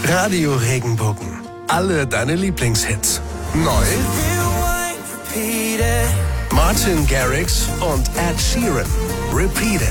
Radio Regenbogen. Alle deine Lieblingshits. Neu Martin Garrix und Ed Sheeran. Repeat It.